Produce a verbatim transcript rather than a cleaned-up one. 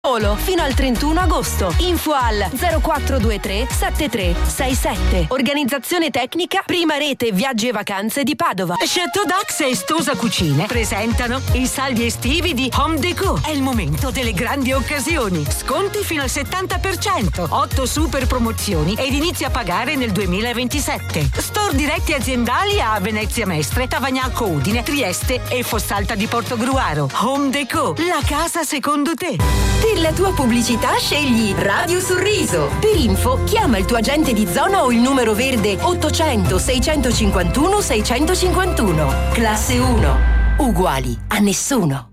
Solo fino al trentuno agosto. Info al zero quattro due tre sette tre sei sette. Organizzazione tecnica Prima Rete Viaggi e Vacanze di Padova. Chateau Dax e Stosa Cucine presentano i saldi estivi di Home Déco. È il momento delle grandi occasioni. Sconti fino al settanta per cento, otto super promozioni ed inizi a pagare nel duemilaventisette. Store diretti aziendali a Venezia Mestre, Tavagnacco Udine, Trieste e Fossalta di Portogruaro. Home Déco, la casa secondo te. Per la tua pubblicità scegli Radio Sorriso. Per info chiama il tuo agente di zona o il numero verde ottocento seicentocinquantuno seicentocinquantuno. Classe uno. Uguali a nessuno.